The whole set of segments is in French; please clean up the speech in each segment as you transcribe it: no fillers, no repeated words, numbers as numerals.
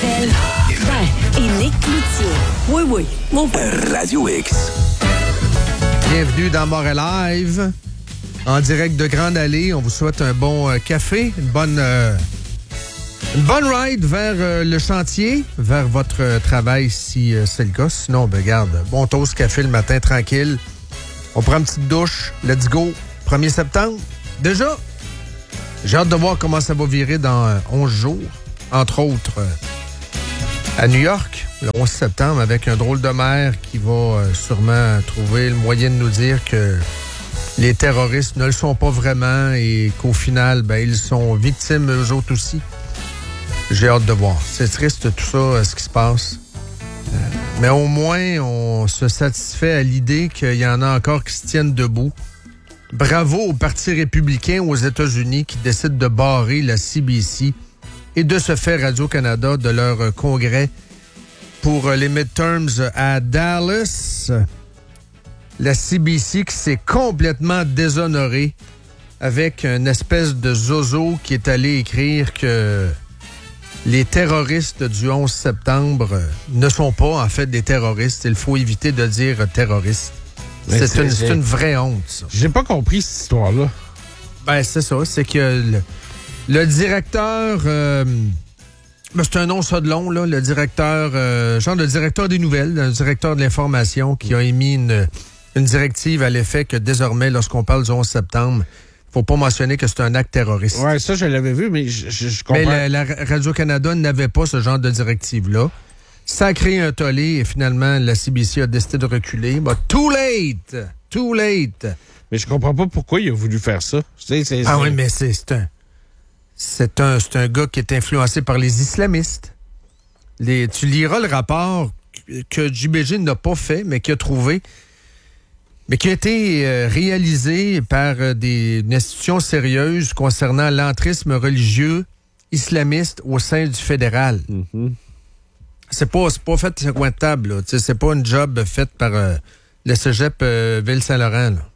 Raphaël, et Nick Cloutier. Oui, mon frère. Radio X. Bienvenue dans Montréal Live, en direct de Grande Allée. On vous souhaite un bon café, une bonne ride vers le chantier, vers votre travail si c'est le cas. Sinon, regarde, bon toast café le matin, tranquille. On prend une petite douche. Let's go. 1er septembre. Déjà, j'ai hâte de voir comment ça va virer dans 11 jours. Entre autres, à New York, le 11 septembre, avec un drôle de maire qui va sûrement trouver le moyen de nous dire que les terroristes ne le sont pas vraiment et qu'au final, ils sont victimes eux autres aussi. J'ai hâte de voir. C'est triste tout ça, ce qui se passe. Mais au moins, on se satisfait à l'idée qu'il y en a encore qui se tiennent debout. Bravo au Parti républicain aux États-Unis qui décide de barrer la CBC et de se faire Radio-Canada de leur congrès pour les midterms à Dallas. La CBC qui s'est complètement déshonorée avec une espèce de zozo qui est allé écrire que les terroristes du 11 septembre ne sont pas en fait des terroristes. Il faut éviter de dire terroristes. C'est une vraie honte, ça. J'ai pas compris cette histoire-là. C'est ça. C'est que le directeur... c'est un nom ça de long, là. Le directeur... le directeur des nouvelles, le directeur de l'information qui a émis une directive à l'effet que désormais, lorsqu'on parle du 11 septembre, faut pas mentionner que c'est un acte terroriste. Ouais, ça, je l'avais vu, mais je comprends. Mais la Radio-Canada n'avait pas ce genre de directive-là. Ça a créé un tollé et finalement, la CBC a décidé de reculer. Too late! Too late! Mais je comprends pas pourquoi il a voulu faire ça. Oui, mais c'est un gars qui est influencé par les islamistes. Tu liras le rapport que JBG n'a pas fait, mais qui a trouvé, mais qui a été réalisé par une institution sérieuse concernant l'entrisme religieux islamiste au sein du fédéral. Mm-hmm. C'est pas fait sur coin de table, là. C'est pas une job faite par le cégep Ville-Saint-Laurent, là.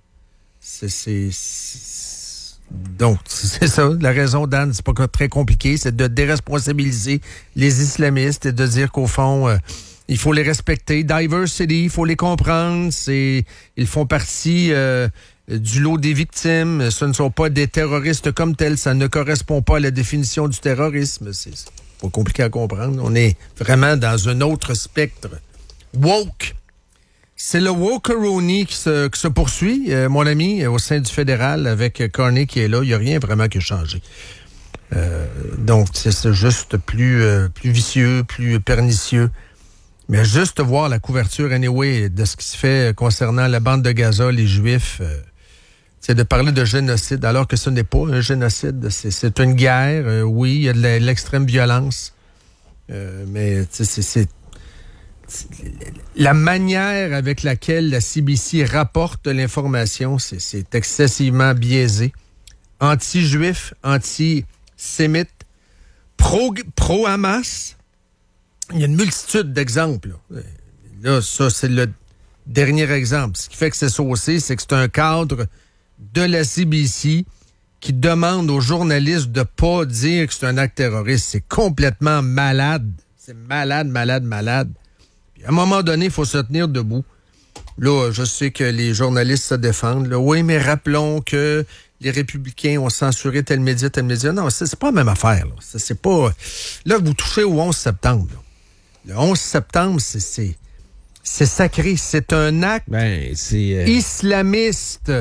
Donc, c'est ça. La raison, Dan, c'est pas très compliqué. C'est de déresponsabiliser les islamistes et de dire qu'au fond, il faut les respecter. Diversity, il faut les comprendre. Ils font partie du lot des victimes. Ce ne sont pas des terroristes comme tels. Ça ne correspond pas à la définition du terrorisme. C'est pas compliqué à comprendre. On est vraiment dans un autre spectre. Woke. C'est le wokeroni qui se poursuit, mon ami, au sein du fédéral, avec Carney qui est là. Il n'y a rien vraiment qui a changé. Donc, c'est juste plus vicieux, plus pernicieux. Mais juste voir la couverture, anyway, de ce qui se fait concernant la bande de Gaza, les Juifs, c'est de parler de génocide, alors que ce n'est pas un génocide. C'est une guerre. Oui, il y a de l'extrême violence. Mais c'est la manière avec laquelle la CBC rapporte l'information, c'est excessivement biaisé. Anti-juif, anti-sémite, pro-Hamas. Il y a une multitude d'exemples. Là, ça, c'est le dernier exemple. Ce qui fait que c'est saucé, c'est que c'est un cadre de la CBC qui demande aux journalistes de pas dire que c'est un acte terroriste. C'est complètement malade. C'est malade. Puis à un moment donné, il faut se tenir debout. Là, je sais que les journalistes se défendent. Là. Oui, mais rappelons que les républicains ont censuré tel média. Non, c'est pas la même affaire. Là. C'est pas... Là, vous touchez au 11 septembre. Là. Le 11 septembre, c'est sacré. C'est un acte islamiste.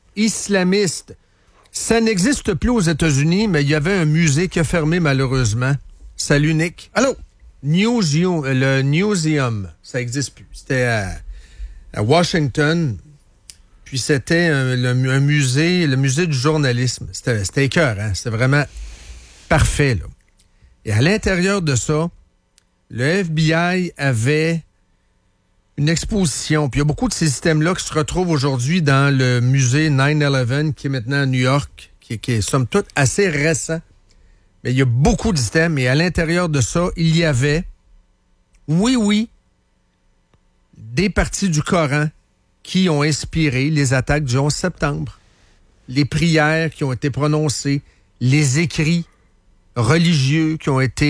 Ça n'existe plus aux États-Unis, mais il y avait un musée qui a fermé malheureusement. Salut, Nick. Allô? Le Newseum. Ça n'existe plus. C'était à Washington. Puis c'était un musée, le musée du journalisme. C'était écœurant. C'était vraiment parfait, là. Et à l'intérieur de ça, le FBI avait une exposition. Puis il y a beaucoup de ces systèmes-là qui se retrouvent aujourd'hui dans le musée 9/11, qui est maintenant à New York, qui est somme toute assez récent. Mais il y a beaucoup de systèmes. Et à l'intérieur de ça, il y avait, oui, des parties du Coran qui ont inspiré les attaques du 11 septembre. Les prières qui ont été prononcées, les écrits religieux qui ont été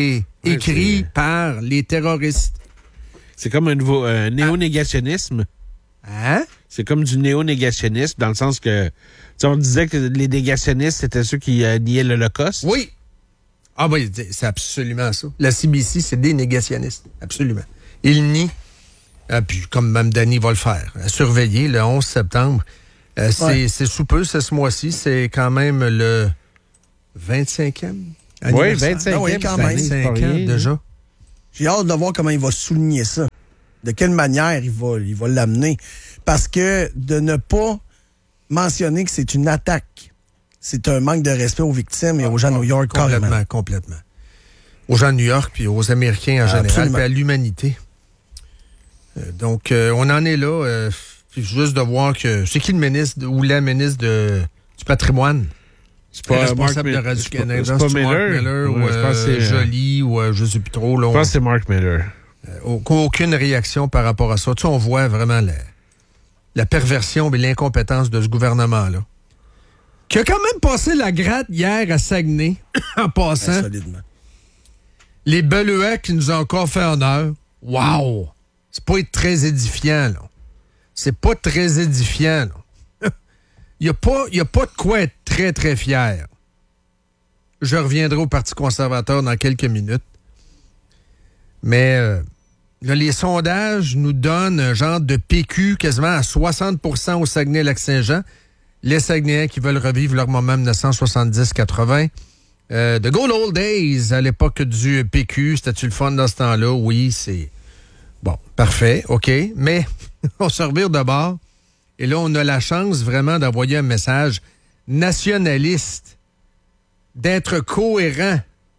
écrit par les terroristes. C'est comme un nouveau néo-négationnisme. Hein? C'est comme du néo-négationnisme, dans le sens que, tu sais, on disait que les négationnistes, c'était ceux qui niaient l'Holocauste. Oui. Ah oui, c'est absolument ça. La CBC, c'est des négationnistes. Absolument. Ils nient. Puis comme Mme Dany va le faire. Surveiller le 11 septembre. C'est sous peu, c'est ce mois-ci. C'est quand même le 25e anniversaire. Oui, 25e. Ah oui, quand même. 25 ans déjà. J'ai hâte de voir comment il va souligner ça. De quelle manière il va l'amener. Parce que de ne pas mentionner que c'est une attaque, c'est un manque de respect aux victimes et aux gens de New York. Complètement. Aux gens de New York puis aux Américains en général, puis à l'humanité. Donc, on en est là. Juste de voir que... C'est qui le ministre ou la ministre du patrimoine? C'est pas responsable Mark de Radio-Canada. C'est pas Miller ou je pense que c'est Joly ou je sais plus trop. Là, je pense que c'est Mark Miller. Aucune réaction par rapport à ça. Tu sais, on voit vraiment la perversion et l'incompétence de ce gouvernement-là. Qui a quand même passé la gratte hier à Saguenay, en passant. Solidement. Les Beluets qui nous ont encore fait honneur. Wow! C'est pas être très édifiant, là. C'est pas très édifiant, là. Il n'y a pas de quoi être très, très fier. Je reviendrai au Parti conservateur dans quelques minutes. Mais là, les sondages nous donnent un genre de PQ quasiment à 60% au Saguenay-Lac-Saint-Jean. Les Saguenayens qui veulent revivre leur moment 1970-80. The good old days, à l'époque du PQ, c'était-tu le fun dans ce temps-là? Oui, c'est... Bon, parfait, OK. Mais on se revire de bord. Et là, on a la chance vraiment d'envoyer un message nationaliste, d'être cohérent.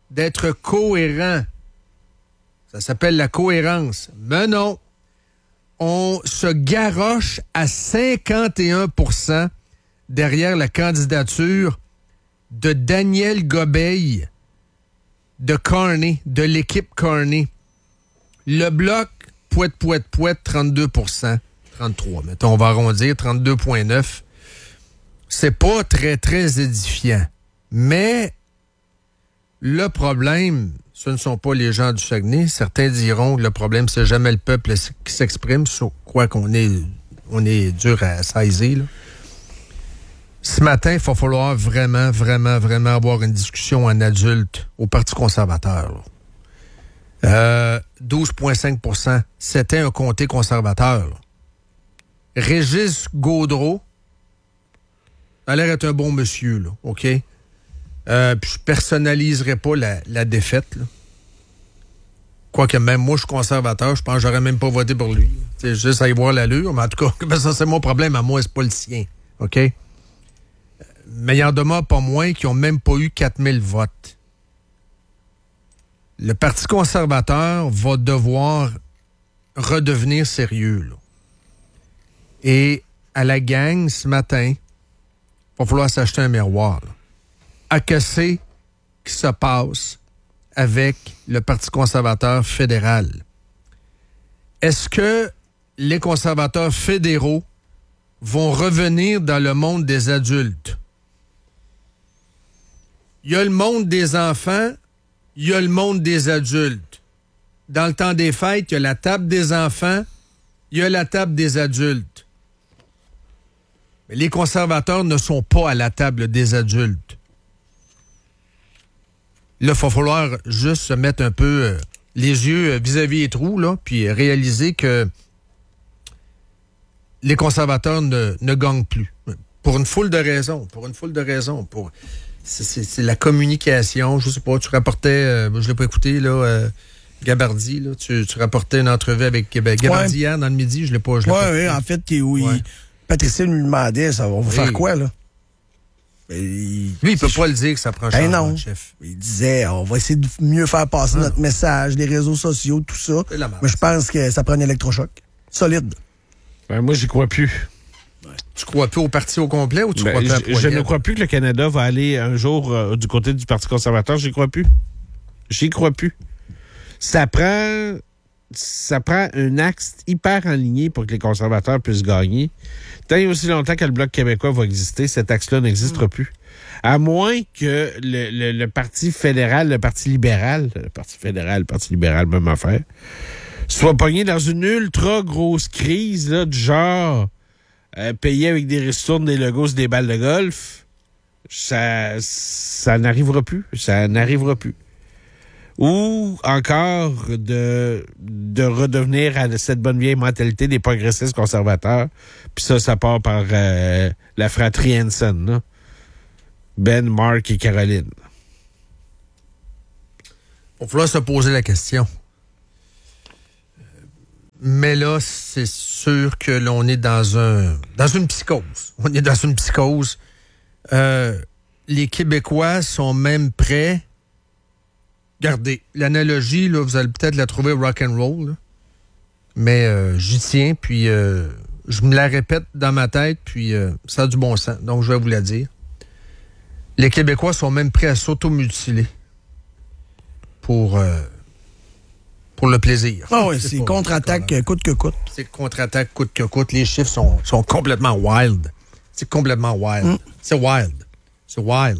Ça s'appelle la cohérence. Mais non, on se garroche à 51% derrière la candidature de Daniel Gobeil de Carney, de l'équipe Carney. Le Bloc, pouet, 32%. 33, mettons, on va arrondir, 32,9. C'est pas très, très édifiant. Mais le problème, ce ne sont pas les gens du Saguenay. Certains diront que le problème, c'est jamais le peuple qui s'exprime, sur quoi qu'on est dur à saisir, là. Ce matin, il va falloir vraiment avoir une discussion en adulte au Parti conservateur. 12,5%. C'était un comté conservateur, là. Régis Gaudreau a l'air d'être un bon monsieur, là, OK? Puis je personnaliserai pas la défaite, là. Quoique même moi, je suis conservateur, je pense que j'aurais même pas voté pour lui. C'est juste à y voir l'allure, mais en tout cas, ça, c'est mon problème à moi, c'est pas le sien, OK? Mais il y en demeure pas moins qui ont même pas eu 4000 votes. Le Parti conservateur va devoir redevenir sérieux, là. Et à la gang, ce matin, il va falloir s'acheter un miroir, là. À qu'est-ce qui se passe avec le Parti conservateur fédéral? Est-ce que les conservateurs fédéraux vont revenir dans le monde des adultes? Il y a le monde des enfants, il y a le monde des adultes. Dans le temps des fêtes, il y a la table des enfants, il y a la table des adultes. Mais les conservateurs ne sont pas à la table des adultes. Là, il va falloir juste se mettre un peu les yeux vis-à-vis les trous, là, puis réaliser que les conservateurs ne gagnent plus. Pour une foule de raisons. C'est la communication. Je sais pas, tu rapportais, je l'ai pas écouté, là, Gabardi, là, tu rapportais une entrevue avec Gabardi hier dans le midi, je l'ai pas. Oui, en fait, Patricia lui demandait, ça va vous faire quoi, là? Lui, il peut pas le dire que ça prend un changement de chef. Il disait, on va essayer de mieux faire passer notre message, les réseaux sociaux, tout ça. Mais je pense que ça prend un électrochoc. Solide. Ben, moi, j'y crois plus. Tu crois plus au parti au complet ou tu crois plus à Poilievre? Je ne crois plus que le Canada va aller un jour du côté du Parti conservateur. J'y crois plus. Ça prend ça prend un axe hyper aligné pour que les conservateurs puissent gagner. Tant et aussi longtemps que le Bloc québécois va exister, cet axe-là n'existera plus. À moins que le Parti fédéral, le Parti libéral, même affaire, soit pogné dans une ultra grosse crise, là, du genre payé avec des ristournes, des logos, des balles de golf. Ça n'arrivera plus. Ça n'arrivera plus. Ou encore de redevenir à cette bonne vieille mentalité des progressistes conservateurs. Puis ça part par la fratrie Hanson, là. Ben, Mark et Caroline. Il va falloir se poser la question. Mais là, c'est sûr que l'on est dans une psychose. On est dans une psychose. Les Québécois sont même prêts. Regardez, l'analogie, là, vous allez peut-être la trouver rock'n'roll, là. Mais j'y tiens, puis je me la répète dans ma tête, puis ça a du bon sens. Donc, je vais vous la dire. Les Québécois sont même prêts à s'automutiler pour le plaisir. Ah oui, c'est contre-attaque coûte que coûte. C'est contre-attaque coûte que coûte. Les chiffres sont complètement wild. C'est complètement wild. C'est wild. C'est wild.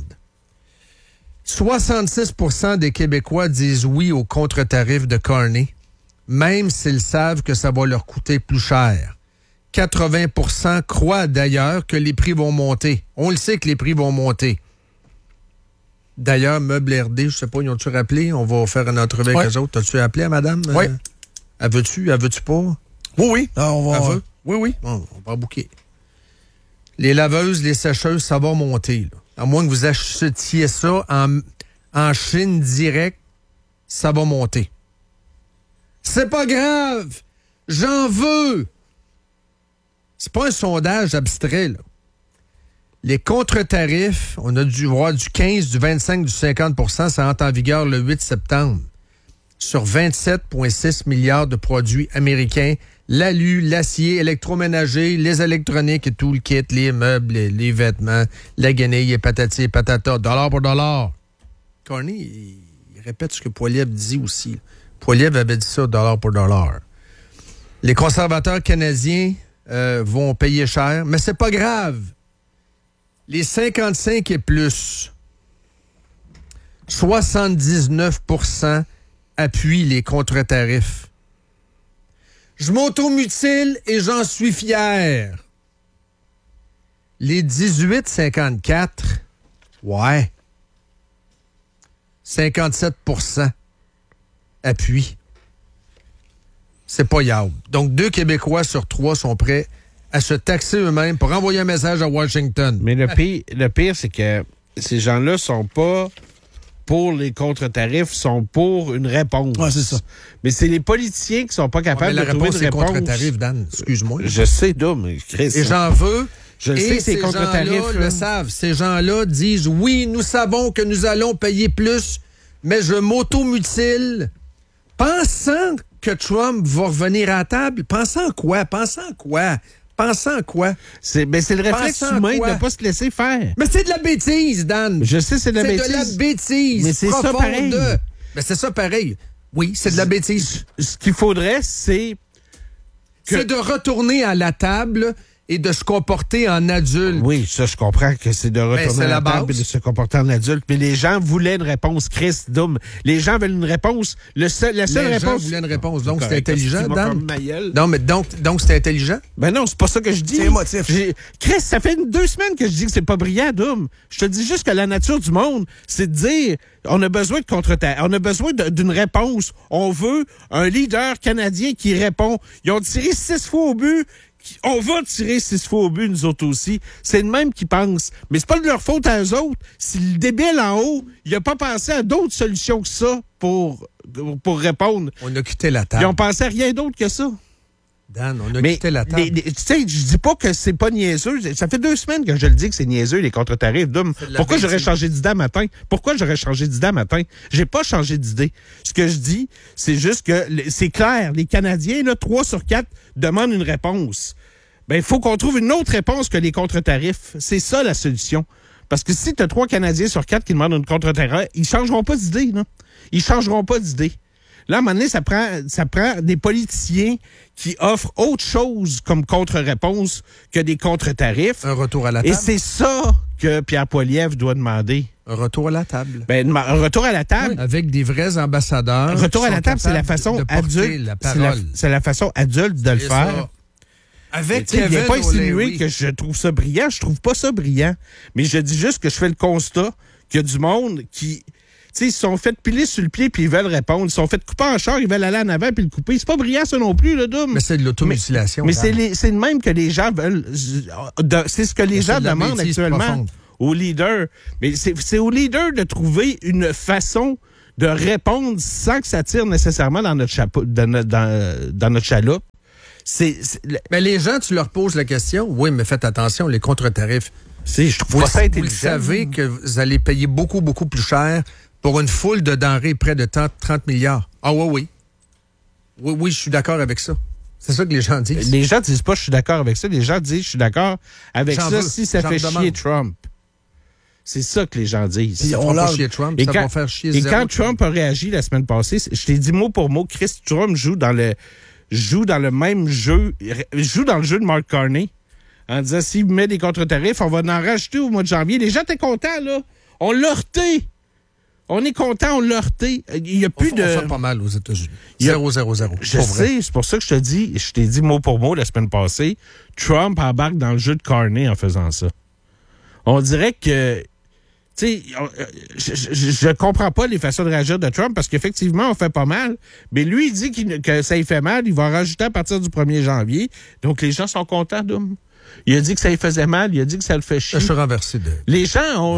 66% des Québécois disent oui au contre-tarif de Carney, même s'ils savent que ça va leur coûter plus cher. 80% croient d'ailleurs que les prix vont monter. On le sait que les prix vont monter. D'ailleurs, Meuble RD, je sais pas, ils ont-tu rappelé? On va faire une entrevue avec eux autres. T'as-tu appelé à madame? Oui. Elle veut-tu pas? Oui. On va... Elle veut? Oui. Bon, on va bouquer. Les laveuses, les sécheuses, ça va monter, là. À moins que vous achetiez ça en Chine direct, ça va monter. C'est pas grave! J'en veux! C'est pas un sondage abstrait, là. Les contre-tarifs, on a dû voir du 15, du 25, du 50 %, ça entre en vigueur le 8 septembre. Sur 27,6 milliards de produits américains, l'alu, l'acier, électroménager, les électroniques et tout le kit, les meubles, les vêtements, la guenille, les patati et patata, dollar pour dollar. Carney, il répète ce que Poilievre dit aussi. Poilievre avait dit ça, dollar pour dollar. Les conservateurs canadiens vont payer cher, mais c'est pas grave. Les 55 et plus, 79% appuient les contre-tarifs. Je m'automutile et j'en suis fier. Les 18-54, ouais. 57% appuient. C'est pas yable. Donc, 2 Québécois sur 3 sont prêts à se taxer eux-mêmes pour envoyer un message à Washington. Mais le pire, c'est que ces gens-là sont pas pour les contre-tarifs, sont pour une réponse. Ouais, c'est ça. Mais c'est les politiciens qui sont pas capables de trouver une réponse. Contre-tarifs, Dan, excuse-moi. Je sais, mais Chris. Et j'en veux. Je le sais que ces contre-tarifs le savent. Ces gens-là disent, oui, nous savons que nous allons payer plus, mais je m'automutile. Pensant que Trump va revenir à la table, pensant quoi? C'est le réflexe humain de ne pas se laisser faire. Mais c'est de la bêtise, Dan. Je sais, c'est de la bêtise. C'est de la bêtise. Mais c'est ça pareil. Mais c'est ça pareil. Oui, c'est de la bêtise. Ce qu'il faudrait, c'est de retourner à la table et de se comporter en adulte. Oui, ça, je comprends que c'est de retourner à la table et de se comporter en adulte. Mais les gens voulaient une réponse, Chris Doom. Les gens veulent une réponse. La seule réponse... Les gens voulaient une réponse. Donc, c'est intelligent, Dan? Non, mais donc c'est intelligent? Ben non, c'est pas ça que je dis. C'est émotif. Chris, ça fait 2 semaines que je dis que c'est pas brillant, Doom. Je te dis juste que la nature du monde, c'est de dire, on a besoin de contre-tarifs. On a besoin d'une réponse. On veut un leader canadien qui répond. Ils ont tiré 6 fois au but. On va tirer 6 fois au but, nous autres aussi. C'est le même qui pense. Mais c'est pas de leur faute à eux autres. Si le débile en haut, il a pas pensé à d'autres solutions que ça pour répondre. On a quitté la table. Ils ont pensé à rien d'autre que ça. Dan, on a quitté la table. Tu sais, je dis pas que c'est pas niaiseux. Ça fait 2 semaines que je le dis que c'est niaiseux, les contre-tarifs. Pourquoi j'aurais changé d'idée matin? J'ai pas changé d'idée. Ce que je dis, c'est juste que c'est clair. Les Canadiens, là, 3 sur 4 demandent une réponse. Ben, il faut qu'on trouve une autre réponse que les contre-tarifs. C'est ça, la solution. Parce que si tu as 3 Canadiens sur 4 qui demandent une contre-tarif, ils changeront pas d'idée, non? Ils changeront pas d'idée. Là, à un moment donné, ça prend des politiciens qui offrent autre chose comme contre-réponse que des contre-tarifs. Un retour à la table. Et c'est ça que Pierre Poilievre doit demander. Un retour à la table. Ben, un retour à la table. Oui, avec des vrais ambassadeurs. Un retour à la table, c'est la façon adulte. C'est la façon adulte de le faire. Ça. Avec il n'y a pas insinué O'Leary. que je trouve ça brillant. Je trouve pas ça brillant. Mais je dis juste que je fais le constat qu'il y a du monde qui... ils se sont fait piler sur le pied puis ils veulent répondre. Ils se sont fait couper en char, ils veulent aller en avant puis le couper. C'est pas brillant, ça non plus, le Doom. Mais c'est de l'automutilation. Mais c'est le même que les gens veulent... C'est ce que les gens demandent actuellement aux leaders. Mais c'est aux leaders de trouver une façon de répondre sans que ça tire nécessairement dans notre dans notre chaloupe. Mais les gens, tu leur poses la question. Oui, mais faites attention, les contre-tarifs. Je trouve pas ça intelligent. Vous savez que vous allez payer beaucoup, beaucoup plus cher pour une foule de denrées, près de 30 milliards. Ah oui. Oui, je suis d'accord avec ça. C'est ça que les gens disent. Les gens disent pas je suis d'accord avec ça. Les gens disent je suis d'accord avec ça si ça fait chier Trump. C'est ça que les gens disent. Ça va chier Trump, ça va faire chier zéro. Et quand Trump a réagi la semaine passée, je t'ai dit mot pour mot, Chris Trump joue dans le même jeu, joue dans le jeu de Mark Carney, en disant s'il met des contre-tarifs, on va en rajouter au mois de janvier. Les gens étaient contents, là. On l'a heurté. On est content, on l'a heurté. Il n'y a plus de... On fait pas mal aux États-Unis. 0-0-0. Je sais, c'est pour ça que je t'ai dit mot pour mot la semaine passée, Trump embarque dans le jeu de Carney en faisant ça. On dirait que... Tu sais, je comprends pas les façons de réagir de Trump parce qu'effectivement, on fait pas mal. Mais lui, il dit que ça lui fait mal. Il va en rajouter à partir du 1er janvier. Donc, les gens sont contents, Doom. Il a dit que ça lui faisait mal. Il a dit que ça le fait chier. Je suis renversé de... Les gens ont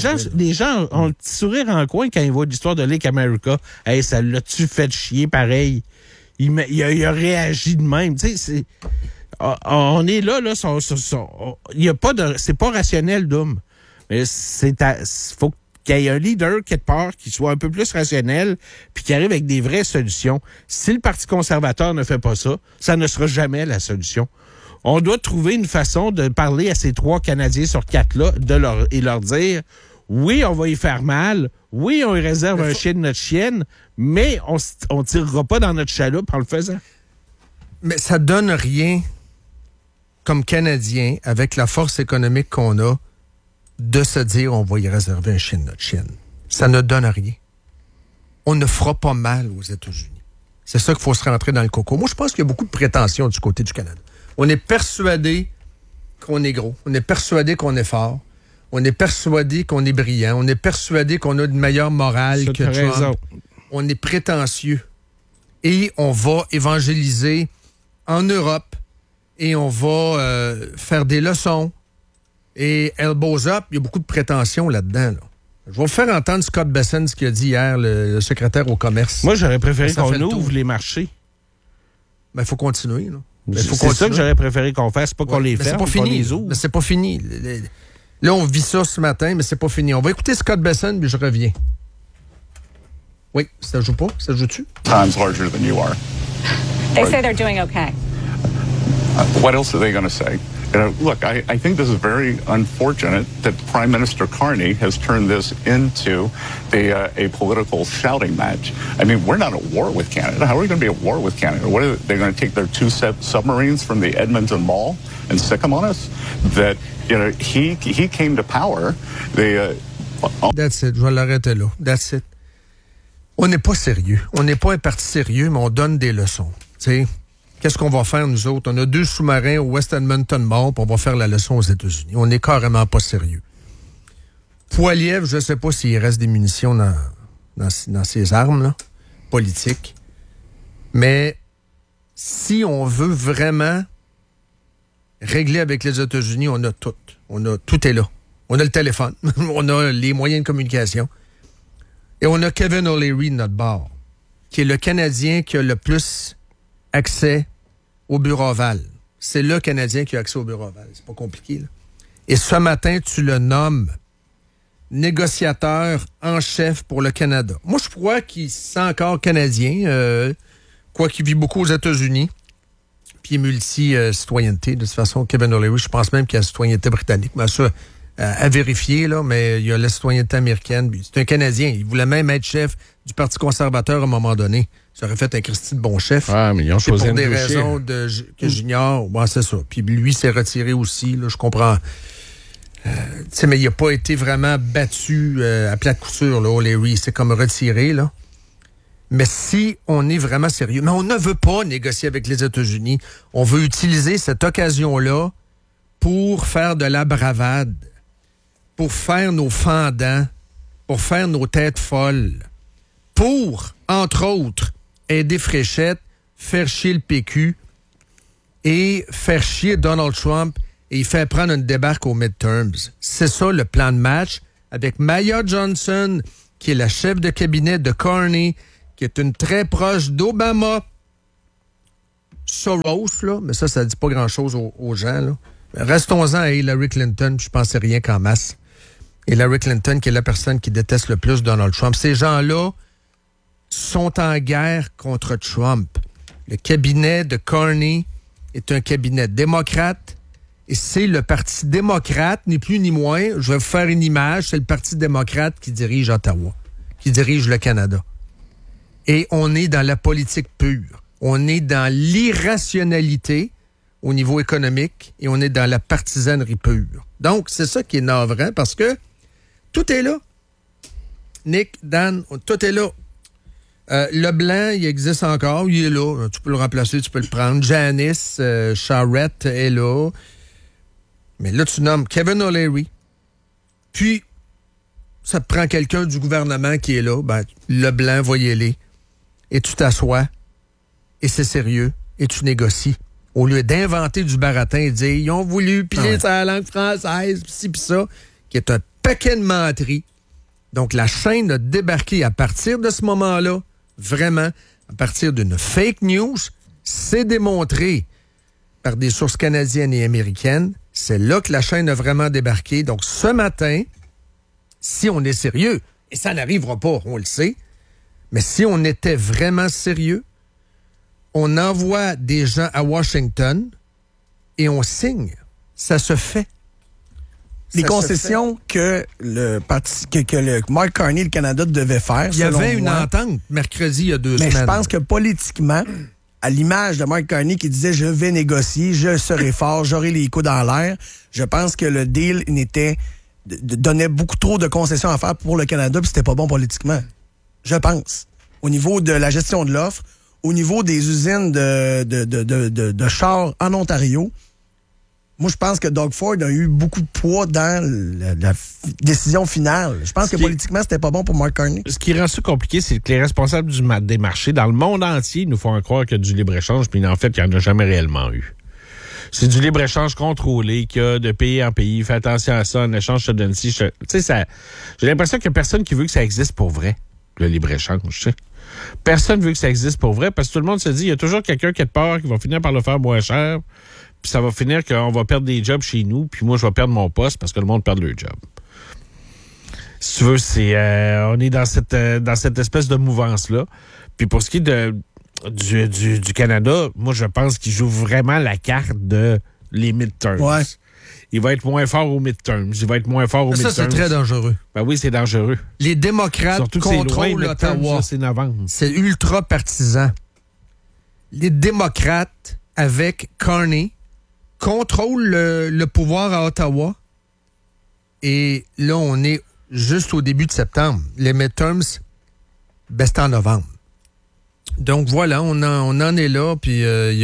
le petit sourire en coin quand ils voient l'histoire de Lake America. Hey, ça l'a-tu fait chier pareil? Il a réagi de même. Tu sais, on est là, il y a pas de... C'est pas rationnel, Doom. Mais faut qu'il y ait un leader quelque part qui soit un peu plus rationnel puis qui arrive avec des vraies solutions. Si le Parti conservateur ne fait pas ça, ça ne sera jamais la solution. On doit trouver une façon de parler à ces 3 Canadiens sur 4-là et leur dire oui, on va y faire mal, oui, on y réserve un chien de notre chienne, mais on tirera pas dans notre chaloupe en le faisant. Mais ça donne rien comme Canadien avec la force économique qu'on a de se dire on va y réserver un chien de notre chienne. Ça ne donne rien. On ne fera pas mal aux États-Unis. C'est ça qu'il faut se rentrer dans le coco. Moi, je pense qu'il y a beaucoup de prétentions du côté du Canada. On est persuadé qu'on est gros. On est persuadé qu'on est fort. On est persuadé qu'on est brillant. On est persuadé qu'on a une meilleure morale que Trump. Raison. On est prétentieux. Et on va évangéliser en Europe. Et on va faire des leçons. Et elbows up, il y a beaucoup de prétentions là-dedans. Là. Je vais vous faire entendre Scott Bessent, ce qu'il a dit hier, le secrétaire au commerce. Moi, j'aurais préféré qu'on ouvre les marchés. Ben, il faut continuer. Là. C'est ça que j'aurais préféré qu'on fasse, pas qu'on les ferme, qu'on les ouvre. Mais c'est pas fini. Là, on vit ça ce matin, mais c'est pas fini. On va écouter Scott Bessent, puis je reviens. Oui, ça joue pas? Ça joue-tu? Times larger than you are. They say they're doing okay. What else are they going to say? Look, I think this is very unfortunate that Prime Minister Carney has turned this into a political shouting match. I mean, we're not at war with Canada. How are we going to be at war with Canada? What are they going to take their 2 submarines from the Edmonton Mall and stick them on us? That, he came to power. That's it. Je vais l'arrêter là. That's it. On n'est pas sérieux. On n'est pas un parti sérieux, mais on donne des leçons. Tu sais? Qu'est-ce qu'on va faire, nous autres? On a 2 sous-marins au West Edmonton Mall, puis on va faire la leçon aux États-Unis. On n'est carrément pas sérieux. Poilievre, je ne sais pas s'il reste des munitions dans ses armes là, politiques, mais si on veut vraiment régler avec les États-Unis, on a tout. Tout est là. On a le téléphone, on a les moyens de communication, et on a Kevin O'Leary de notre bord, qui est le Canadien qui a le plus accès au bureau ovale. C'est le Canadien qui a accès au bureau ovale. C'est pas compliqué, là. Et ce matin, tu le nommes négociateur en chef pour le Canada. Moi, je crois qu'il se sent encore Canadien, quoi qu'il vit beaucoup aux États-Unis, puis il est multi-citoyenneté. De toute façon, Kevin O'Leary, je pense même qu'il a la citoyenneté britannique. Mais ça, à vérifier, là, mais il a la citoyenneté américaine. C'est un Canadien. Il voulait même être chef du Parti conservateur à un moment donné. Ça aurait fait un Christy de bon chef. Ah, mais ils ont C'est choisi pour des Andrew Scheer. raisons que j'ignore. Bon, c'est ça. Puis lui s'est retiré aussi, là, je comprends. Tu sais, mais il n'a pas été vraiment battu à plat de couture, là, O'Leary. C'est comme retiré, là. Mais si on est vraiment sérieux, mais on ne veut pas négocier avec les États-Unis. On veut utiliser cette occasion-là pour faire de la bravade, pour faire nos fendants, pour faire nos têtes folles, pour, entre autres, aider Fréchette, faire chier le PQ et faire chier Donald Trump et il fait prendre une débarque aux midterms. C'est ça le plan de match avec Maya Johnson, qui est la chef de cabinet de Carney, qui est une très proche d'Obama. Soros, là, mais ça dit pas grand-chose aux gens, là. Restons-en à Hillary Clinton, je pensais rien qu'en masse. Hillary Clinton, qui est la personne qui déteste le plus Donald Trump. Ces gens-là sont en guerre contre Trump. Le cabinet de Carney est un cabinet démocrate et c'est le Parti démocrate, ni plus ni moins. Je vais vous faire une image. C'est le Parti démocrate qui dirige Ottawa, qui dirige le Canada. Et on est dans la politique pure. On est dans l'irrationalité au niveau économique et on est dans la partisanerie pure. Donc, c'est ça qui est navrant parce que tout est là. Nick, Dan, tout est là. Le blanc, il existe encore, il est là. Tu peux le remplacer, tu peux le prendre. Janice Charette est là. Mais là, tu nommes Kevin O'Leary. Puis, ça te prend quelqu'un du gouvernement qui est là. Ben, le blanc, voyez-les. Et tu t'assois. Et c'est sérieux. Et tu négocies. Au lieu d'inventer du baratin et de dire, ils ont voulu piler sa langue française, pis ci pis ça, qui est un paquet de menteries. Donc, la chaîne a débarqué à partir de ce moment-là, vraiment, à partir d'une fake news, c'est démontré par des sources canadiennes et américaines. C'est là que la chaîne a vraiment débarqué. Donc, ce matin, si on est sérieux, et ça n'arrivera pas, on le sait, mais si on était vraiment sérieux, on envoie des gens à Washington et on signe. Ça se fait. Les concessions que le Mark Carney, le Canada, devait faire. Il y avait une entente mercredi il y a 2 semaines. Mais je pense que politiquement, à l'image de Mark Carney qui disait « Je vais négocier, je serai fort, j'aurai les coups dans l'air », je pense que le deal donnait beaucoup trop de concessions à faire pour le Canada puis c'était pas bon politiquement. Je pense. Au niveau de la gestion de l'offre, au niveau des usines de chars en Ontario, moi, je pense que Doug Ford a eu beaucoup de poids dans la décision finale. Je pense que politiquement, c'était pas bon pour Mark Carney. Ce qui rend ça compliqué, c'est que les responsables des marchés dans le monde entier nous font croire qu'il y a du libre-échange, puis en fait, il n'y en a jamais réellement eu. C'est du libre-échange contrôlé, qu'il y a de pays en pays. Fais attention à ça, en échange, je te donne ci. Tu sais, j'ai l'impression qu'il n'y a personne qui veut que ça existe pour vrai, le libre-échange, tu sais. Personne veut que ça existe pour vrai, parce que tout le monde se dit, il y a toujours quelqu'un qui a peur, qui va finir par le faire moins cher, puis ça va finir qu'on va perdre des jobs chez nous, puis moi, je vais perdre mon poste parce que le monde perd leur job. Si tu veux, on est dans cette espèce de mouvance-là. Puis pour ce qui est du Canada, moi, je pense qu'il joue vraiment la carte de les midterms. Ouais. Il va être moins fort aux midterms. Ça, c'est très dangereux. Ben oui, c'est dangereux. Les démocrates surtout contrôlent Ottawa. C'est novembre. C'est ultra partisan. Les démocrates, avec Carney, contrôlent le pouvoir à Ottawa. Et là, on est juste au début de septembre. Les midterms, c'est en novembre. Donc voilà, on en est là. Puis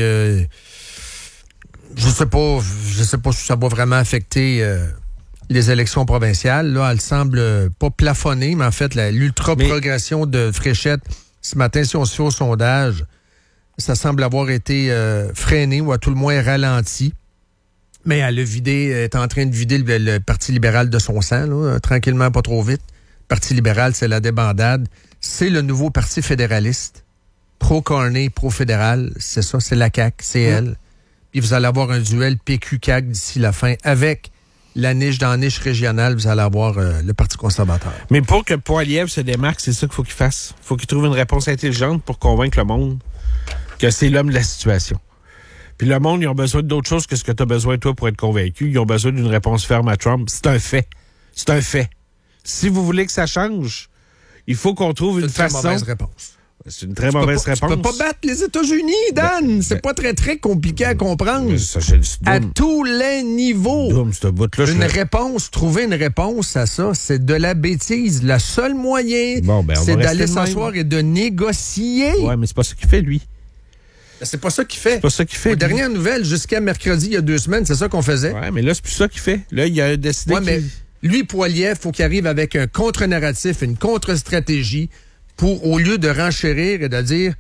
je sais pas si ça va vraiment affecter les élections provinciales. Là, elle semble pas plafonner, mais en fait, l'ultra-progression de Fréchette, ce matin, si on se fait au sondage, ça semble avoir été freiné ou à tout le moins ralenti. Mais elle est en train de vider le Parti libéral de son sang, là, tranquillement, pas trop vite. Le Parti libéral, c'est la débandade. C'est le nouveau Parti fédéraliste. Pro-Carney, pro-fédéral, c'est ça, c'est la CAQ, c'est elle. Puis vous allez avoir un duel PQ-CAQ d'ici la fin avec la niche dans la niche régionale, vous allez avoir le Parti conservateur. Mais pour que Poilievre se démarque, c'est ça qu'il faut qu'il fasse. Il faut qu'il trouve une réponse intelligente pour convaincre le monde que c'est l'homme de la situation. Puis le monde, ils ont besoin d'autre chose que ce que tu as besoin, toi, pour être convaincu. Ils ont besoin d'une réponse ferme à Trump. C'est un fait. C'est un fait. Si vous voulez que ça change, il faut qu'on trouve une façon... C'est une mauvaise réponse. C'est une très mauvaise réponse. Tu peux pas battre les États-Unis, Dan. C'est pas très, très compliqué à comprendre. Ça, c'est à tous les niveaux. Ce bout-là, Trouver une réponse à ça, c'est de la bêtise. Le seul moyen, c'est d'aller s'asseoir et de négocier. Ouais, mais c'est pas ça qu'il fait, lui. C'est pas ça qu'il fait. C'est pas ça qu'il fait. Aux dernières nouvelles, jusqu'à mercredi, il y a 2 semaines, c'est ça qu'on faisait. Ouais, mais là, c'est plus ça qu'il fait. Là, il a décidé mais lui, Poilievre, il faut qu'il arrive avec un contre-narratif, une contre-stratégie pour, au lieu de renchérir et de dire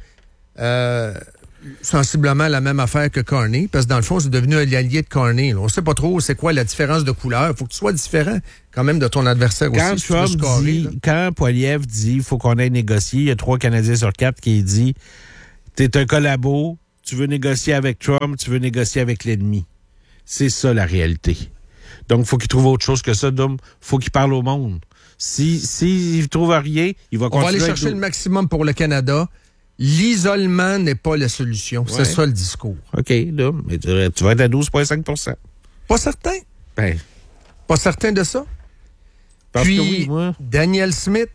sensiblement la même affaire que Carney, parce que dans le fond, c'est devenu un allié de Carney. Là. On sait pas trop c'est quoi la différence de couleur. Il faut que tu sois différent quand même de ton adversaire quand aussi. Trump quand Poilievre dit il faut qu'on aille négocier, il y a 3 Canadiens sur 4 qui dit t'es un collabo, tu veux négocier avec Trump, tu veux négocier avec l'ennemi. C'est ça la réalité. Donc, il faut qu'il trouve autre chose que ça. Donc, faut qu'il parle au monde. S'il ne trouve rien, il va continuer. On va aller chercher le maximum pour le Canada. L'isolement n'est pas la solution. Ouais. C'est ça le discours. OK, là, mais tu vas être à 12,5 %. Pas certain. Ben. Pas certain de ça. Parce Puis, que oui, moi. Danielle Smith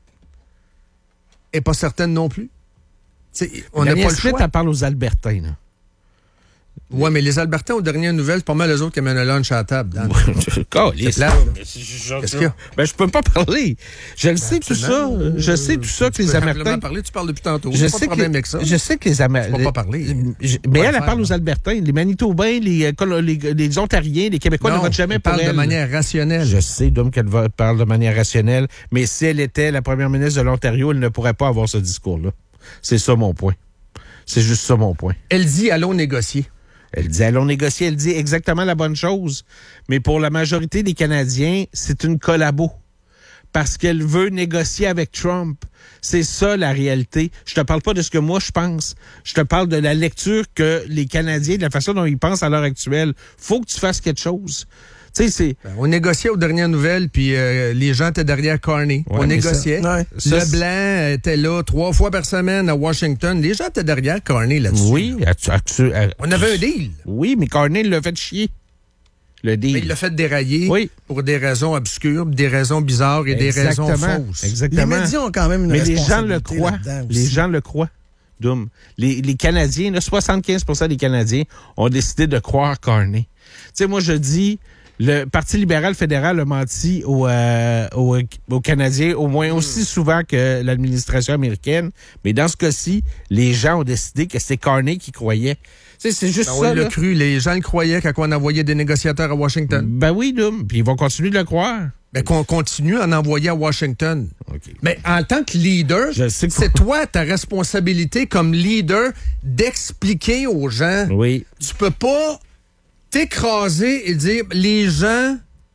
est pas certaine non plus. On n'a pas le choix. Smith, elle parle aux Albertains, là. Oui, mais les Albertains, aux dernières nouvelles, c'est pas mal eux autres qui amènent un lunch à la table. C'est plate. Qu'est-ce qu'il y a? Ben, je peux pas parler. Je le sais tout ça. Je sais tout ça que les Américains... Tu parles depuis tantôt. Je pas de problème avec ça. Je sais que les Américains... Tu peux pas parler. Mais elle parle aux Albertains. Les Manitobains, les Ontariens, les Québécois ne votent jamais pour elle. Elle parle de manière rationnelle. Je sais, donc, qu'elle parle de manière rationnelle. Mais si elle était la première ministre de l'Ontario, elle ne pourrait pas avoir ce discours-là. C'est ça mon point. C'est juste ça mon point. Elle dit « allons négocier ». Elle dit, allons négocier. Elle dit exactement la bonne chose. Mais pour la majorité des Canadiens, c'est une collabo. Parce qu'elle veut négocier avec Trump. C'est ça, la réalité. Je te parle pas de ce que moi, je pense. Je te parle de la lecture que les Canadiens, de la façon dont ils pensent à l'heure actuelle. Faut que tu fasses quelque chose. Tu sais, c'est... On négociait aux dernières nouvelles, puis les gens étaient derrière Carney. Ouais, on négociait. Leblanc était là 3 fois par semaine à Washington. Les gens étaient derrière Carney là-dessus. Oui. On avait un deal. Oui, mais Carney l'a fait chier. Le deal. Mais il l'a fait dérailler pour des raisons obscures, des raisons bizarres et des raisons fausses. Exactement. Les médias ont quand même une responsabilité. Mais les gens le croient. Les gens le croient. Donc, les Canadiens, là, 75% des Canadiens ont décidé de croire Carney. Tu sais, moi, je dis... Le Parti libéral fédéral a menti aux Canadiens au moins aussi souvent que l'administration américaine. Mais dans ce cas-ci, les gens ont décidé que c'est Carney qui croyait. C'est juste ça. On l'a cru. Les gens le croyaient quand on envoyait des négociateurs à Washington. Ben oui, puis ils vont continuer de le croire. Ben qu'on continue à en envoyer à Washington. Okay. Mais en tant que leader, c'est toi ta responsabilité comme leader d'expliquer aux gens. Oui. Tu peux pas t'écraser et dire les gens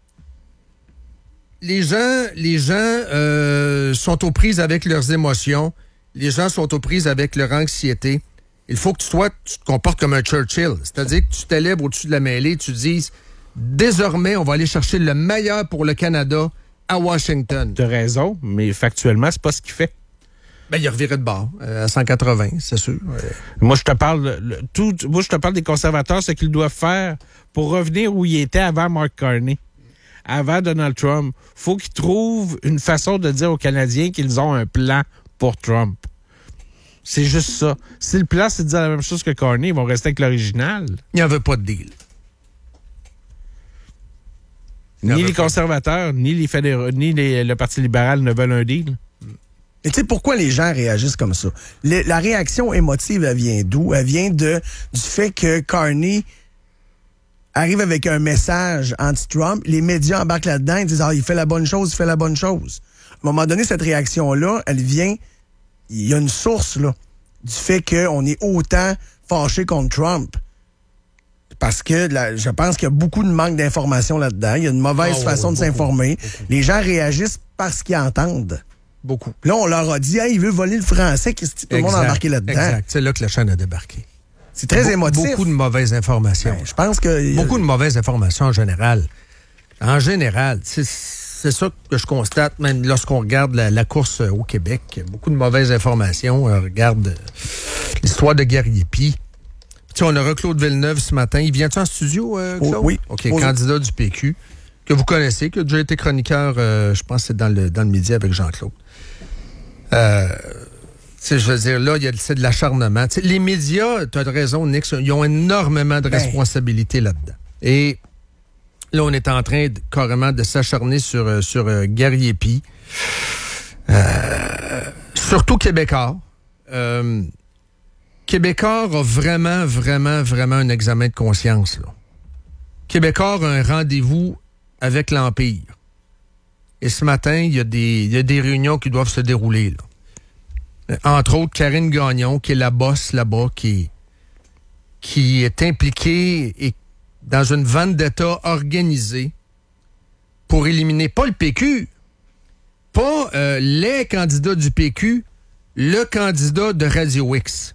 sont aux prises avec leurs émotions, les gens sont aux prises avec leur anxiété. Il faut que tu te comportes comme un Churchill, c'est-à-dire que tu t'élèves au-dessus de la mêlée, tu dises désormais on va aller chercher le meilleur pour le Canada à Washington. Tu as raison, mais factuellement c'est pas ce qu'il fait. Ben, il a reviré de bord à 180, c'est sûr. Ouais. Moi, je te parle des conservateurs, ce qu'ils doivent faire pour revenir où ils étaient avant Mark Carney, avant Donald Trump. Faut qu'ils trouvent une façon de dire aux Canadiens qu'ils ont un plan pour Trump. C'est juste ça. Si le plan, c'est de dire la même chose que Carney, ils vont rester avec l'original. Il n'y avait pas de deal. Ni les conservateurs, ni les fédéraux, ni le Parti libéral ne veulent un deal. Et tu sais pourquoi les gens réagissent comme ça? La réaction émotive, elle vient d'où? Elle vient du fait que Carney arrive avec un message anti-Trump. Les médias embarquent là-dedans. Ils disent « Ah, il fait la bonne chose, il fait la bonne chose. » À un moment donné, cette réaction-là, elle vient... Il y a une source, là, du fait qu'on est autant fâché contre Trump. Parce que je pense qu'il y a beaucoup de manque d'informations là-dedans. Il y a une mauvaise façon de s'informer. Les gens réagissent parce qu'ils entendent. Beaucoup. Là, on leur a dit, il veut voler le français, tout le monde a embarqué là-dedans. Exact. C'est là que la chaîne a débarqué. C'est très émotif. Beaucoup de mauvaises informations. Ben, je pense que... Beaucoup de mauvaises informations en général. En général, c'est ça que je constate, même lorsqu'on regarde la course au Québec. Beaucoup de mauvaises informations. On regarde l'histoire de Guerrier-Py. On aura Claude Villeneuve ce matin. Il vient-tu en studio, Claude? Oui. OK, candidat du PQ, que vous connaissez, qui a déjà été chroniqueur, je pense que c'est dans le midi avec Jean-Claude. Je veux dire, là, c'est de l'acharnement. T'sais, les médias, tu as raison, Nick, ils ont énormément de responsabilités là-dedans. Et là, on est en train carrément de s'acharner sur Gary Epi. Surtout Québécois. Québécois a vraiment un examen de conscience. Là. Québécois a un rendez-vous avec l'Empire. Et ce matin, il y a des réunions qui doivent se dérouler. Là. Entre autres, Karine Gagnon, qui est la boss là-bas, qui est impliquée dans une vendetta organisée pour éliminer pas le PQ, pas les candidats du PQ, le candidat de Radio X.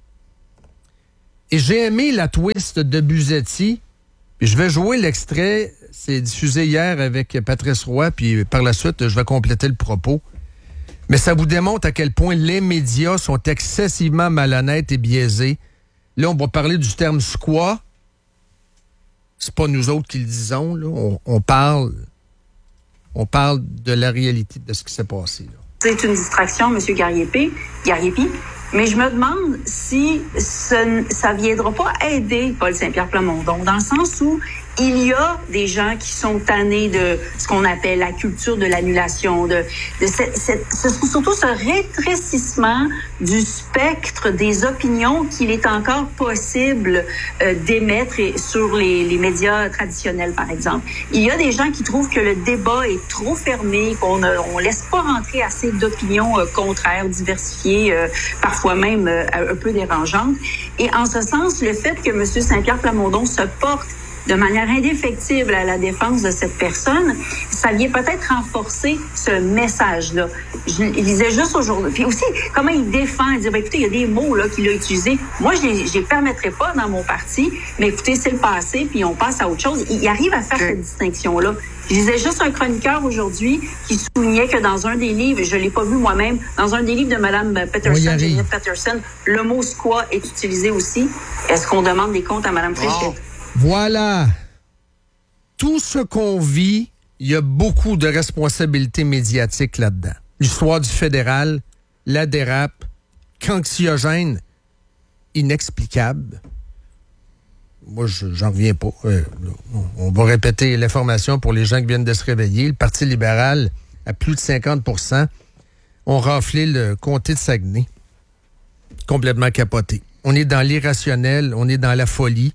Et j'ai aimé la twist de Buzetti. Puis je vais jouer l'extrait. C'est diffusé hier avec Patrice Roy, puis par la suite, je vais compléter le propos. Mais ça vous démontre à quel point les médias sont excessivement malhonnêtes et biaisés. Là, on va parler du terme squat. C'est pas nous autres qui le disons. Là. On parle de la réalité de ce qui s'est passé. Là. C'est une distraction, M. Gariepi. Mais je me demande si ça viendra pas aider Paul Saint-Pierre Plamondon, dans le sens où il y a des gens qui sont tannés de ce qu'on appelle la culture de l'annulation, surtout ce rétrécissement du spectre des opinions qu'il est encore possible d'émettre sur les médias traditionnels, par exemple. Il y a des gens qui trouvent que le débat est trop fermé, qu'on laisse pas rentrer assez d'opinions contraires, diversifiées, parfois même un peu dérangeantes. Et en ce sens, le fait que M. Saint-Pierre Plamondon se porte de manière indéfectible à la défense de cette personne, ça vient peut-être renforcer ce message-là. Je lisais juste aujourd'hui. Puis aussi, comment il défend, il dit, écoutez, il y a des mots là qu'il a utilisés. Moi, je les permettrais pas dans mon parti, mais écoutez, c'est le passé, puis on passe à autre chose. Il arrive à faire cette distinction-là. Je lisais juste un chroniqueur aujourd'hui qui soulignait que dans un des livres, je l'ai pas vu moi-même, dans un des livres de Mme Peterson, Janet Peterson, le mot squat est utilisé aussi. Est-ce qu'on demande des comptes à Mme Fréchette? Voilà. Tout ce qu'on vit, il y a beaucoup de responsabilités médiatiques là-dedans. L'histoire du fédéral, la dérape, anxiogène, inexplicable. Moi, j'en reviens pas. On va répéter l'information pour les gens qui viennent de se réveiller. Le Parti libéral, à plus de 50%, ont raflé le comté de Saguenay. Complètement capoté. On est dans l'irrationnel, on est dans la folie.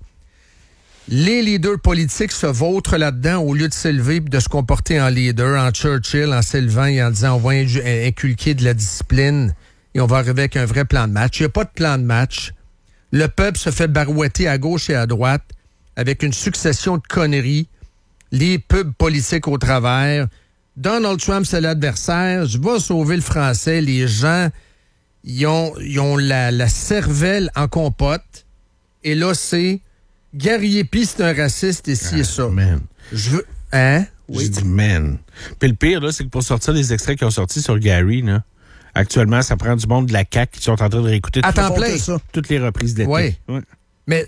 Les leaders politiques se vautrent là-dedans au lieu de s'élever et de se comporter en leader, en Churchill, en s'élevant et en disant on va inculquer de la discipline et on va arriver avec un vrai plan de match. Il n'y a pas de plan de match. Le peuple se fait barouetter à gauche et à droite avec une succession de conneries, les pubs politiques au travers. Donald Trump, c'est l'adversaire. Je vais sauver le français. Les gens, ils ont la cervelle en compote. Et là, c'est Gary Epi, c'est un raciste et ci et ça. Man. Je veux... Hein? Oui. Je dis man. Puis le pire, là, c'est que pour sortir les extraits qui ont sorti sur Gary, là, actuellement, ça prend du monde de la CAQ qui sont en train de réécouter toutes les reprises d'été. Oui. Ouais. Mais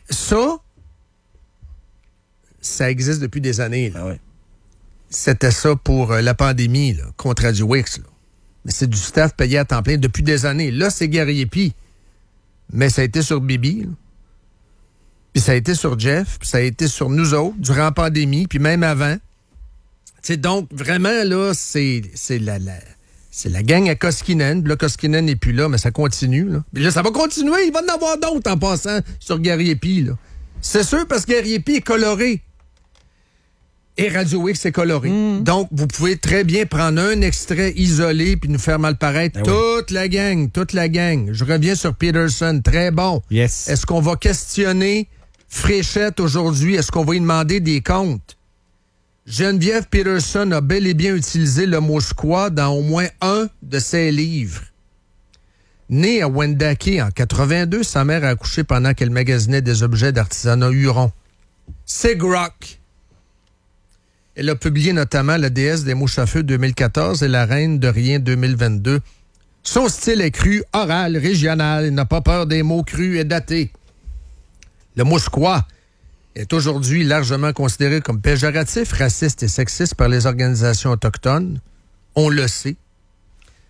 ça existe depuis des années. Là. Ah ouais. C'était ça pour la pandémie, là, contre Radio X. Là. Mais c'est du staff payé à temps plein depuis des années. Là, c'est Gary Epi. Mais ça a été sur Bibi, là. Puis ça a été sur Jeff, puis ça a été sur nous autres, durant la pandémie, puis même avant. T'sais, donc, vraiment, là, c'est la gang à Koskinen. Puis là, Koskinen n'est plus là, mais ça continue. Là. Puis là, ça va continuer. Il va en avoir d'autres en passant sur Gary Epi. Là. C'est sûr, parce que Gary Epi est coloré. Et Radio X est coloré. Donc, vous pouvez très bien prendre un extrait isolé puis nous faire mal paraître toute la gang. Je reviens sur Peterson. Très bon. Yes. Est-ce qu'on va questionner Fréchette aujourd'hui? Est-ce qu'on va lui demander des comptes? Geneviève Peterson a bel et bien utilisé le mot squat dans au moins un de ses livres. Née à Wendake en 82, sa mère a accouché pendant qu'elle magasinait des objets d'artisanat Huron. C'est Grock. Elle a publié notamment La déesse des mouches à feu 2014 et La reine de rien 2022. Son style est cru, oral, régional. Il n'a pas peur des mots crus et datés. Le mot squat est aujourd'hui largement considéré comme péjoratif, raciste et sexiste par les organisations autochtones. On le sait.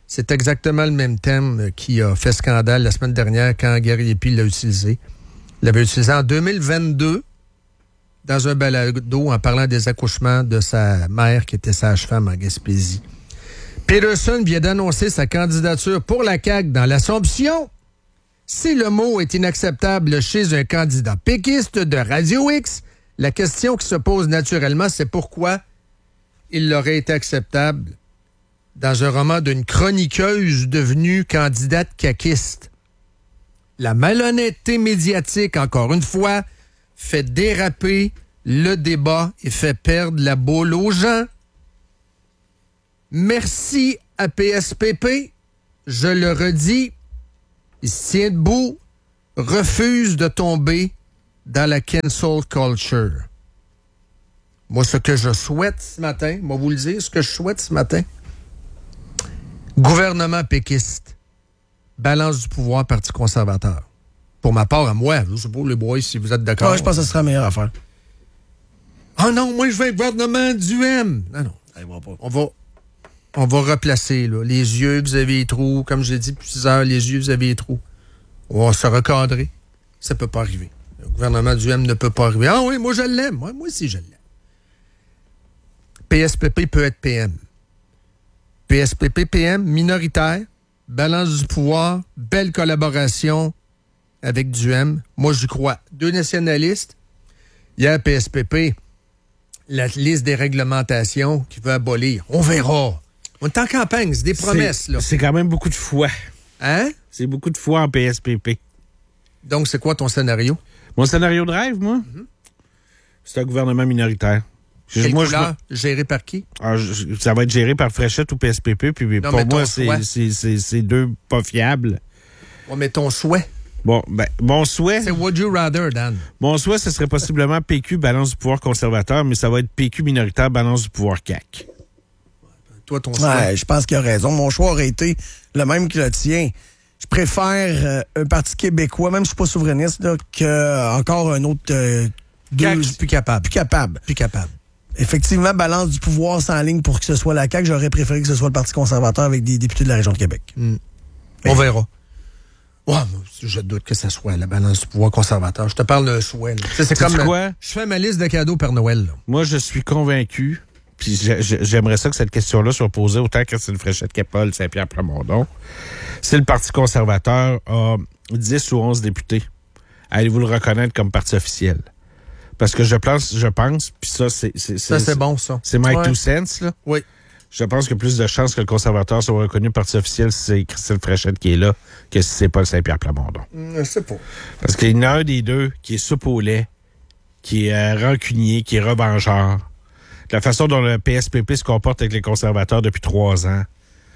C'est exactement le même thème qui a fait scandale la semaine dernière quand Gariepi l'a utilisé. Il l'avait utilisé en 2022 dans un balado en parlant des accouchements de sa mère qui était sage-femme en Gaspésie. Peterson vient d'annoncer sa candidature pour la CAQ dans l'Assomption. Si le mot est inacceptable chez un candidat péquiste de Radio X, la question qui se pose naturellement, c'est pourquoi il aurait été acceptable dans un roman d'une chroniqueuse devenue candidate caquiste. La malhonnêteté médiatique, encore une fois, fait déraper le débat et fait perdre la boule aux gens. Merci à PSPP, je le redis, il se tient debout, refuse de tomber dans la cancel culture. Moi, ce que je souhaite ce matin, moi vous le dire, ce que je souhaite ce matin, gouvernement péquiste, balance du pouvoir, Parti conservateur. Pour ma part, à moi, je ne sais pas les boys si vous êtes d'accord. Ouais, je pense que ce sera la meilleure affaire. Ah non, moi je veux un gouvernement du M. Non, Ça ira pas. On va replacer là, les yeux, vous avez les trous. Comme je l'ai dit depuis 6 heures, les yeux, vous avez les trous. On va se recadrer. Ça ne peut pas arriver. Le gouvernement du M ne peut pas arriver. Ah oui, moi je l'aime. Moi aussi je l'aime. PSPP peut être PM. PSPP, PM, minoritaire, balance du pouvoir, belle collaboration avec du M. Moi j'y crois. 2 nationalistes. Hier, PSPP, la liste des réglementations qu'il veut abolir. On verra. On est en campagne, c'est des promesses. Là. C'est quand même beaucoup de foi. Hein? C'est beaucoup de foi en PSPP. Donc, c'est quoi ton scénario? Mon scénario de rêve, moi, c'est un gouvernement minoritaire. Quelle couleur? Géré par qui? Ça va être géré par Fréchette ou PSPP, puis non, pour moi, c'est deux pas fiables. On met ton souhait. Bon, ben, mon souhait... C'est would you rather, Dan? Mon souhait, ce serait possiblement PQ, balance du pouvoir conservateur, mais ça va être PQ minoritaire, balance du pouvoir CAQ. Toi, ton souhait? Ouais, je pense qu'il a raison. Mon choix aurait été le même que le tien. Je préfère un parti québécois, même si je suis pas souverainiste, là, qu'encore un autre... CAQ, je suis plus capable. Plus capable. Effectivement, balance du pouvoir sans ligne pour que ce soit la CAQ. J'aurais préféré que ce soit le Parti conservateur avec des députés de la région de Québec. On verra. Ouais, je doute que ça soit la balance du pouvoir conservateur. Je te parle d'un souhait. C'est comme quoi? Je fais ma liste de cadeaux Père Noël. Là. Moi, je suis convaincu, puis j'aimerais ça que cette question-là soit posée autant que Christine Fréchette-Capol, Saint-Pierre Plamondon. Si le Parti conservateur a 10 ou 11 députés, allez-vous le reconnaître comme parti officiel? Parce que je pense, puis ça, c'est bon, ça. C'est my two cents, là. Oui. Je pense qu'il y a plus de chances que le conservateur soit reconnu parti officiel si c'est Christine Fréchette qui est là que si c'est pas le Saint-Pierre Plamondon. Je sais pas. Parce qu'il y en a un des deux qui est soupe au lait, qui est rancunier, qui est revancheur. La façon dont le PSPP se comporte avec les conservateurs depuis 3 ans.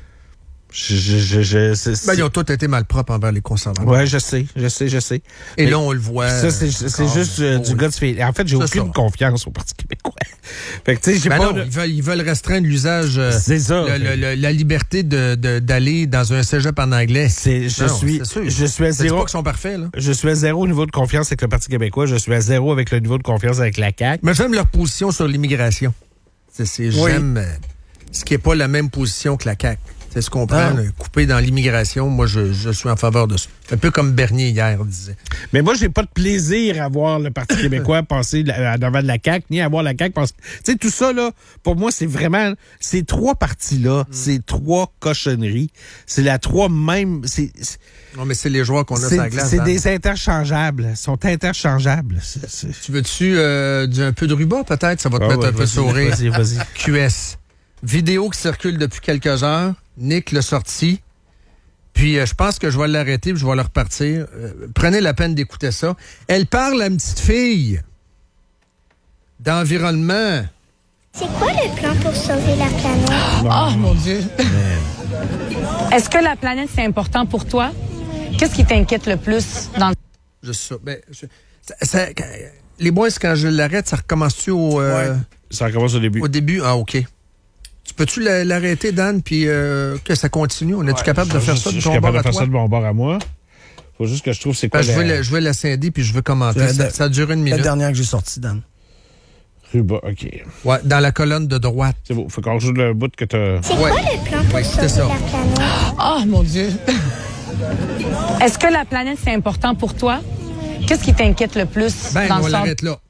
Ils ont tous été malpropres envers les conservateurs. Ouais, je sais. Et là, on le voit. Ça, c'est juste du gut feeling. En fait, j'ai aucune confiance au Parti québécois. Fait que, tu sais, j'ai pas... Non, ils veulent restreindre l'usage... c'est ça. La liberté d'aller dans un cégep en anglais. Je suis à zéro... C'est pas qu'ils sont parfaits, là. Je suis à 0 au niveau de confiance avec le Parti québécois. Je suis à 0 avec le niveau de confiance avec la CAQ. Mais j'aime leur position sur l'immigration. J'aime ce qui n'est pas la même position que la CAQ. C'est ce qu'on prend, couper dans l'immigration. Moi, je suis en faveur de ça. Un peu comme Bernier hier disait. Mais moi, j'ai pas de plaisir à voir le Parti québécois passer devant de la CAQ, ni à voir la CAQ passer. Tu sais, tout ça, là, pour moi, c'est vraiment... Ces 3 partis-là, ces 3 cochonneries, c'est la 3 même... Non, mais c'est les joueurs qu'on a sur la glace. C'est des interchangeables. Ils sont interchangeables. Tu veux-tu un peu de ruban, peut-être? Ça va te mettre un peu sourire. Vas-y. QS. Vidéo qui circule depuis quelques heures. Nick l'a sorti. Puis je pense que je vais l'arrêter puis je vais le repartir. Prenez la peine d'écouter ça. Elle parle à une petite fille d'environnement. C'est quoi le plan pour sauver la planète? Oh, mon Dieu! Est-ce que la planète, c'est important pour toi? Qu'est-ce qui t'inquiète le plus dans... Juste ça. Ben, les boys, quand je l'arrête, ça recommence-tu au... Ça recommence au début. Au début? Ah, OK. Peux-tu l'arrêter, Dan, puis que ça continue? On est-tu capable de faire ça de ton bord à toi? Je suis capable de faire ça de mon bord à moi. Faut juste que je trouve c'est quoi... Je veux la scinder, puis je veux commenter. Ça a duré 1 minute. La dernière que j'ai sortie, Dan. Ruba, OK. Ouais, dans la colonne de droite. C'est beau. Faut qu'on rejoue le bout que t'as... C'est quoi le plan pour sauver ça. la planète? Oh, mon Dieu. Est-ce que la planète, c'est important pour toi? Qu'est-ce qui t'inquiète le plus Ben, dans on le sort? l'arrête là.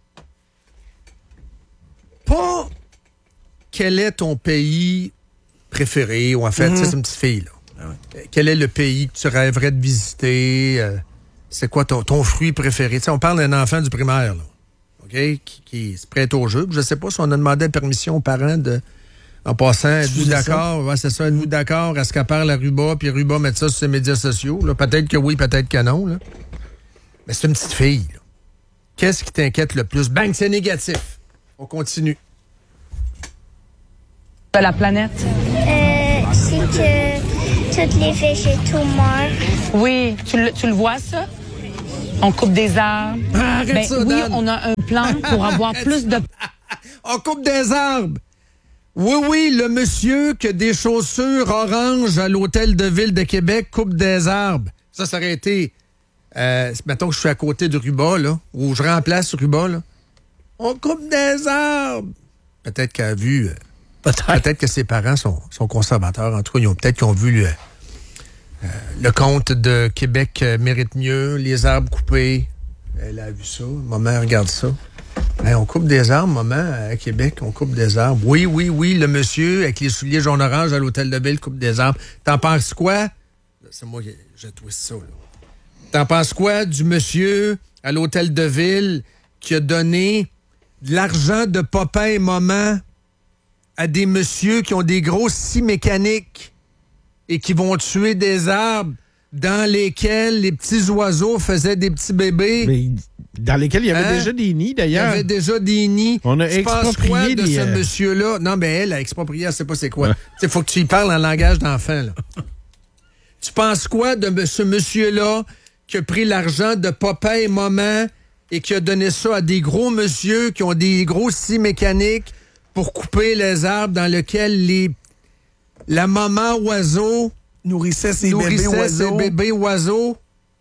Pas quel est ton pays préféré, ou en fait, c'est une petite fille, là. Quel est le pays que tu rêverais de visiter? C'est quoi ton fruit préféré? T'sais, on parle d'un enfant du primaire, là. OK? Qui se prête au jeu. Je sais pas si on a demandé la permission aux parents de... En passant, êtes-vous d'accord? Ouais, c'est ça, êtes-vous d'accord à ce qu'elle parle à Ruba, puis Ruba met ça sur ses médias sociaux? Là? Peut-être que oui, peut-être que non. Là. Mais c'est une petite fille. Là. Qu'est-ce qui t'inquiète le plus? Bang, c'est négatif. On continue. De la planète? C'est que tous les végétaux meurent. Oui, tu le vois, ça? On coupe des arbres. Arrête ça, oui, Dan. on a un plan pour avoir plus de... On coupe des arbres. Oui, le monsieur qui a des chaussures oranges à l'hôtel de ville de Québec coupe des arbres. Ça aurait été... mettons que je suis à côté de Ruba, là, ou je remplace Ruba, là. On coupe des arbres. Peut-être qu'elle a vu... Peut-être que ses parents sont conservateurs. En tout cas, peut-être qu'ils ont vu le conte de Québec mérite mieux, les arbres coupés. Elle a vu ça. Maman regarde ça. Hey, on coupe des arbres, maman, à Québec, on coupe des arbres. Oui, le monsieur avec les souliers jaune-orange à l'hôtel de ville coupe des arbres. T'en penses quoi? C'est moi qui j'ai twist ça, là. T'en penses quoi du monsieur à l'hôtel de ville qui a donné de l'argent de papa et maman à des messieurs qui ont des grosses scies mécaniques et qui vont tuer des arbres dans lesquels les petits oiseaux faisaient des petits bébés? Mais dans lesquels il y avait déjà des nids, d'ailleurs. Il y avait déjà des nids. On a tu penses quoi exproprié de des, ce monsieur-là? Non, mais elle a exproprié, elle sait pas c'est quoi. Il faut que tu y parles en langage d'enfant, là. Tu penses quoi de ce monsieur-là qui a pris l'argent de papa et maman et qui a donné ça à des gros monsieur qui ont des gros scies mécaniques pour couper les arbres dans lesquels la maman oiseau Nourrissait ses bébés oiseaux.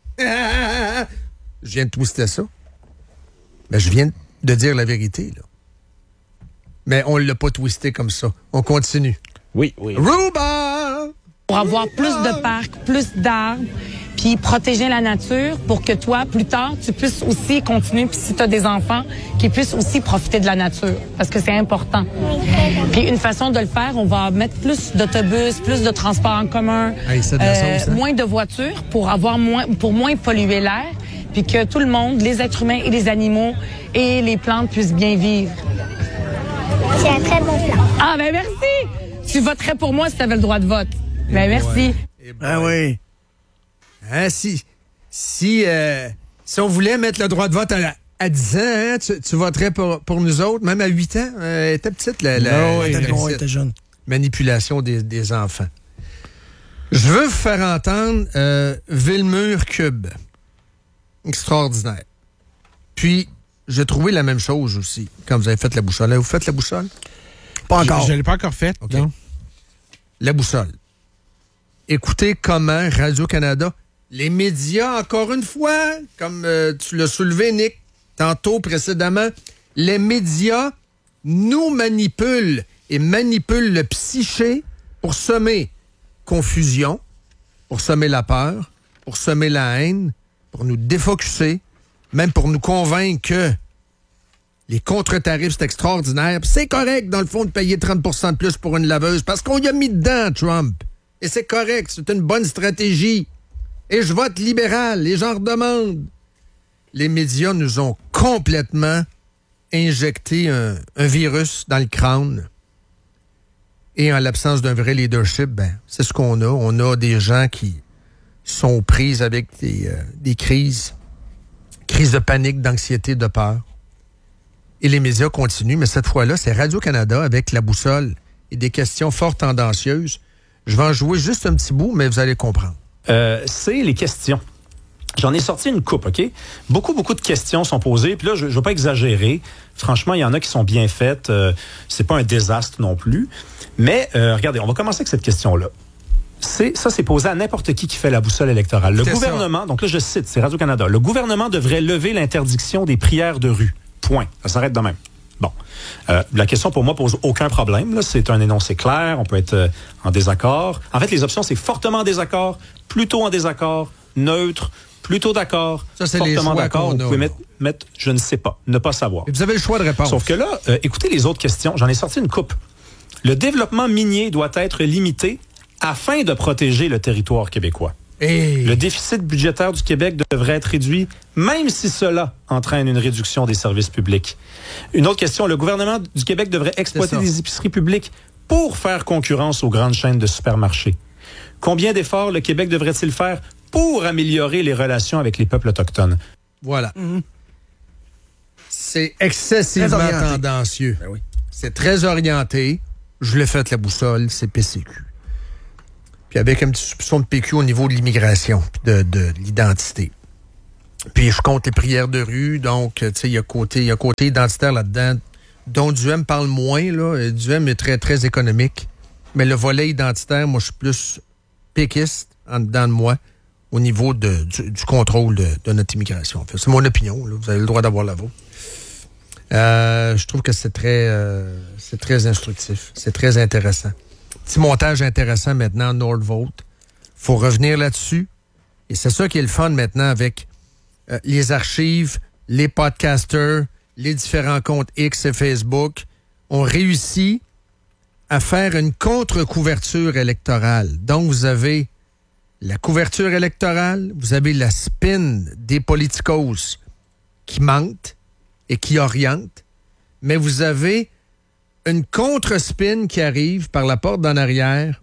Je viens de twister ça. Ben, je viens de dire la vérité, là. Mais on l'a pas twisté comme ça. On continue. Oui. Ruba! Pour avoir plus de parcs, plus d'arbres, puis protéger la nature pour que toi, plus tard, tu puisses aussi continuer, puis si tu as des enfants, qu'ils puissent aussi profiter de la nature, parce que c'est important. Puis une façon de le faire, on va mettre plus d'autobus, plus de transports en commun, Hey, c'est de la sauce, hein? moins de voitures pour moins polluer l'air, puis que tout le monde, les êtres humains et les animaux et les plantes puissent bien vivre. C'est un très bon plan. Ah, ben merci! Tu voterais pour moi si tu avais le droit de vote. Ben merci. Ah oui. Hein, si on voulait mettre le droit de vote à 10 ans, hein, tu voterais pour nous autres, même à 8 ans. Elle était petite, Elle était jeune. Manipulation des enfants. Je veux vous faire entendre Villemur Cube. Extraordinaire. Puis, j'ai trouvé la même chose aussi quand vous avez fait la boussole. Vous faites la boussole? Pas encore. Je ne l'ai pas encore faite. OK. Non. La boussole. Écoutez comment Radio-Canada, les médias, encore une fois, comme tu l'as soulevé, Nick, tantôt précédemment, les médias nous manipulent et manipulent le psyché pour semer confusion, pour semer la peur, pour semer la haine, pour nous défocusser, même pour nous convaincre que les contre-tarifs, c'est extraordinaire. Puis c'est correct, dans le fond, de payer 30 % de plus pour une laveuse parce qu'on y a mis dedans, Trump. Et c'est correct, c'est une bonne stratégie. Et je vote libéral, les gens redemandent. Les médias nous ont complètement injecté un virus dans le crâne. Et en l'absence d'un vrai leadership, c'est ce qu'on a. On a des gens qui sont aux prises avec des crises de panique, d'anxiété, de peur. Et les médias continuent, mais cette fois-là, c'est Radio-Canada avec la boussole et des questions fort tendancieuses. Je vais en jouer juste un petit bout, mais vous allez comprendre. C'est les questions. J'en ai sorti une coupe, OK? Beaucoup de questions sont posées. Puis là, je ne veux pas exagérer. Franchement, il y en a qui sont bien faites. C'est pas un désastre non plus. Mais regardez, on va commencer avec cette question-là. C'est posé à n'importe qui fait la boussole électorale. Le gouvernement, donc là, je cite, c'est Radio-Canada. Le gouvernement devrait lever l'interdiction des prières de rue. Point. Ça s'arrête de même. Bon. La question pour moi pose aucun problème. Là. C'est un énoncé clair. On peut être en désaccord. En fait, les options, c'est fortement en désaccord, plutôt en désaccord, neutre, plutôt d'accord, ça, c'est fortement les d'accord. Vous pouvez mettre je ne sais pas, ne pas savoir. Et vous avez le choix de répondre. Sauf que là, écoutez les autres questions. J'en ai sorti une coupe. Le développement minier doit être limité afin de protéger le territoire québécois. Hey. Le déficit budgétaire du Québec devrait être réduit, même si cela entraîne une réduction des services publics. Une autre question, le gouvernement du Québec devrait exploiter des épiceries publiques pour faire concurrence aux grandes chaînes de supermarchés. Combien d'efforts le Québec devrait-il faire pour améliorer les relations avec les peuples autochtones? Voilà. C'est excessivement tendancieux. Ben oui. C'est très orienté. Je l'ai fait, la boussole, c'est PCQ. Puis avec un petit soupçon de PQ au niveau de l'immigration, puis de l'identité. Puis je compte les prières de rue, donc, tu sais, il y a côté identitaire là-dedans, dont Duhem parle moins, là. Duhem est très, très économique. Mais le volet identitaire, moi, je suis plus péquiste en dedans de moi au niveau du contrôle de notre immigration. En fait, c'est mon opinion, là. Vous avez le droit d'avoir la vôtre. Je trouve que c'est très instructif. C'est très intéressant. Petit montage intéressant maintenant, Nordvolt. Faut revenir là-dessus. Et c'est ça qui est le fun maintenant avec les archives, les podcasters, les différents comptes X et Facebook. On réussit à faire une contre-couverture électorale. Donc, vous avez la couverture électorale, vous avez la spin des politicos qui mentent et qui orientent, mais vous avez une contre-spin qui arrive par la porte d'en arrière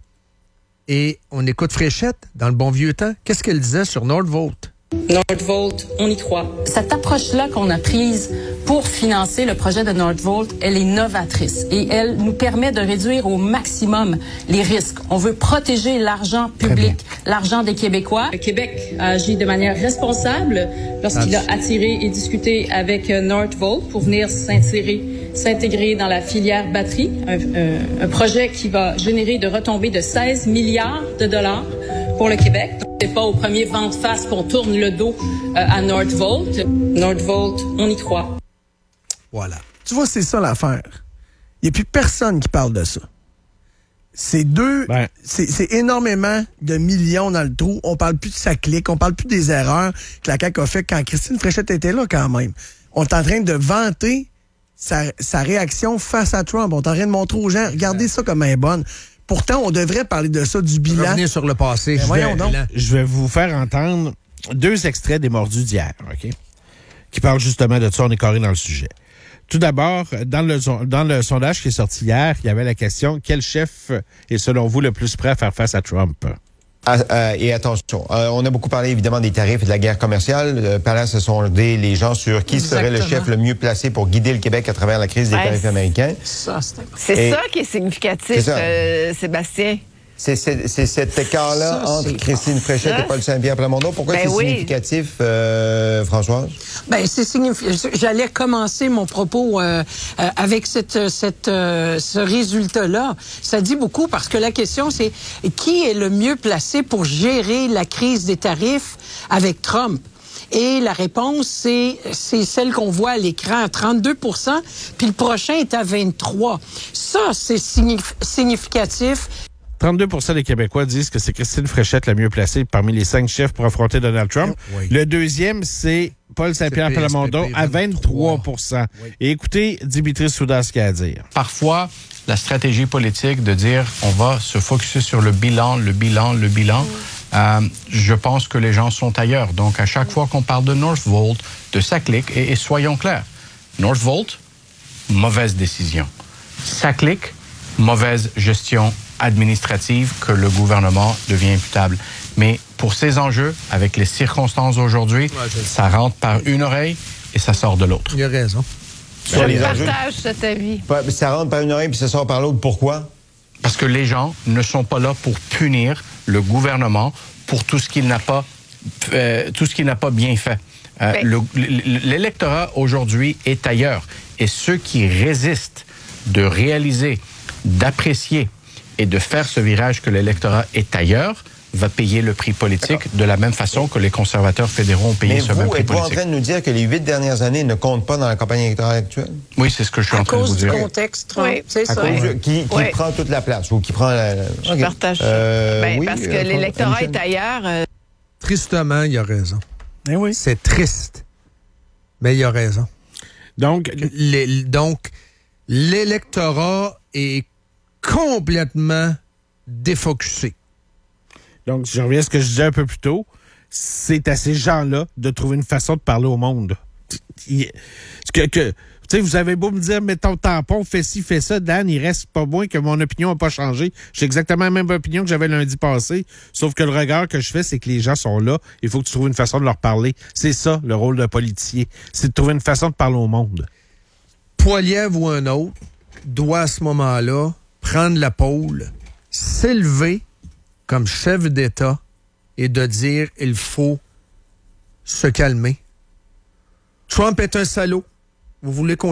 et on écoute Fréchette dans le bon vieux temps. Qu'est-ce qu'elle disait sur Nordvolt? Nordvolt, on y croit. Cette approche-là qu'on a prise pour financer le projet de Nordvolt, elle est novatrice et elle nous permet de réduire au maximum les risques. On veut protéger l'argent public, l'argent des Québécois. Le Québec a agi de manière responsable lorsqu'il a attiré et discuté avec Nordvolt pour venir s'intégrer dans la filière batterie, un projet qui va générer de retombées de 16 milliards de dollars pour le Québec. C'est pas au premier vent de face qu'on tourne le dos à Nordvolt. Nordvolt, on y croit. Voilà. Tu vois, c'est ça l'affaire. Il n'y a plus personne qui parle de ça. C'est c'est énormément de millions dans le trou. On parle plus de sa clique, on parle plus des erreurs que la CAQ a fait quand Christine Fréchette était là quand même. On est en train de vanter sa réaction face à Trump. On est en train de montrer aux gens, regardez ça comme elle est bonne. Pourtant, on devrait parler de ça, du bilan. Revenez sur le passé. Voyons donc. Je vais vous faire entendre 2 extraits des mordus d'hier, OK? Qui parlent justement de ça, on est carré dans le sujet. Tout d'abord, dans le sondage qui est sorti hier, il y avait la question, quel chef est selon vous le plus prêt à faire face à Trump? Et attention, on a beaucoup parlé évidemment des tarifs et de la guerre commerciale. Par là, se sont sondés les gens sur qui serait le chef le mieux placé pour guider le Québec à travers la crise des tarifs américains. C'est ça qui est significatif, Sébastien. C'est cet écart-là entre Christine Fréchette et Paul Saint-Pierre Plamondon. Pourquoi c'est significatif, Françoise? C'est significatif. J'allais commencer mon propos avec ce résultat-là. Ça dit beaucoup parce que la question, c'est qui est le mieux placé pour gérer la crise des tarifs avec Trump? Et la réponse, c'est celle qu'on voit à l'écran, à 32 %, puis le prochain est à 23 %. Ça, c'est significatif. 32 % des Québécois disent que c'est Christine Fréchette la mieux placée parmi les 5 chefs pour affronter Donald Trump. Oui. Le deuxième, c'est Paul Saint-Pierre Plamondon à 23 %. Oui. Et écoutez Dimitri Soudas ce qu'il a à dire. Parfois, la stratégie politique de dire on va se focusser sur le bilan, je pense que les gens sont ailleurs. Donc, à chaque fois qu'on parle de Nordvolt, de Saclic, et soyons clairs, Nordvolt, mauvaise décision. Saclic, mauvaise gestion administrative que le gouvernement devient imputable. Mais pour ces enjeux, avec les circonstances d'aujourd'hui, ça rentre par une oreille et ça sort de l'autre. Il a raison. Je partage cet avis. Ça rentre par une oreille puis ça sort par l'autre. Pourquoi? Parce que les gens ne sont pas là pour punir le gouvernement pour tout ce qu'il n'a pas bien fait. L'électorat aujourd'hui est ailleurs. Et ceux qui résistent de réaliser, d'apprécier et de faire ce virage que l'électorat est ailleurs va payer le prix politique de la même façon que les conservateurs fédéraux ont payé ce même prix politique. Mais vous êtes en train de nous dire que les 8 dernières années ne comptent pas dans la campagne électorale actuelle? Oui, c'est ce que je suis en train de vous dire. À cause du contexte, oui, c'est ça. Qui prend toute la place ou qui prend la... Je partage. Parce que l'électorat est ailleurs. Tristement, il a raison. Eh oui. C'est triste, mais il a raison. Donc, l'électorat est complètement défocusé. Donc, je reviens à ce que je disais un peu plus tôt. C'est à ces gens-là de trouver une façon de parler au monde. Tu sais, vous avez beau me dire, mets ton tampon, fais ci, fais ça, Dan, il reste pas moins que mon opinion n'a pas changé. J'ai exactement la même opinion que j'avais lundi passé, sauf que le regard que je fais, c'est que les gens sont là. Il faut que tu trouves une façon de leur parler. C'est ça, le rôle d'un politicien. C'est de trouver une façon de parler au monde. Poiliev ou un autre doit à ce moment-là prendre la pôle, s'élever comme chef d'État et de dire il faut se calmer. Trump est un salaud. Vous voulez qu'on